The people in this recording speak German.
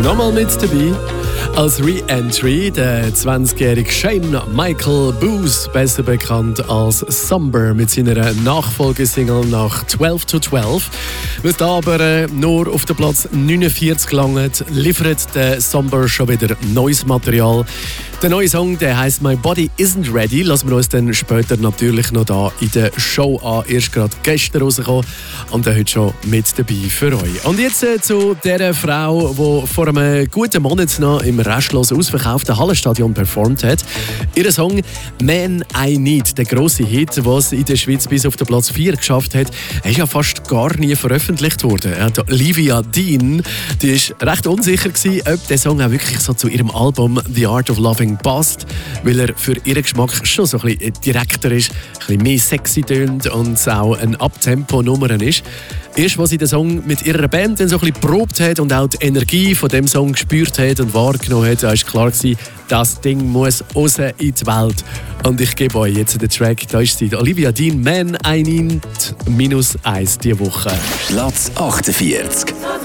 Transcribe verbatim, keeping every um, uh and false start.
nochmal mit dabei. Als Re-Entry der zwanzigjährige Shane Michael Booth, besser bekannt als Somber, mit seiner Nachfolgesingle nach zwölf to zwölf. Weil da aber äh, nur auf den Platz neunundvierzig gelangt, liefert der Somber schon wieder neues Material. Der neue Song, der heisst «My Body Isn't Ready», lassen wir uns dann später natürlich noch da in der Show an. Erst gerade gestern rausgekommen und dann heute schon mit dabei für euch. Und jetzt äh, zu der Frau, die vor einem guten Monat noch im restlosen ausverkauften Hallenstadion performt hat. Ihr Song «Man I Need», der grosse Hit, den es in der Schweiz bis auf den Platz vier geschafft hat, ist ja fast gar nie veröffentlicht worden. Olivia Dean, die war recht unsicher gewesen, ob der Song auch wirklich so zu ihrem Album «The Art of Loving» passt, weil er für ihren Geschmack schon so ein bisschen direkter ist, ein bisschen mehr sexy tönt und auch ein Abtempo-Nummer ist. Erst als sie den Song mit ihrer Band dann so ein bisschen probt hat und auch die Energie von dem Song gespürt hat und wahrgenommen hat, war klar gewesen, das Ding muss raus in die Welt. Und ich gebe euch jetzt den Track, da ist sie, Olivia Dean, «Man I Need» minus eins diese Woche. Platz achtundvierzig.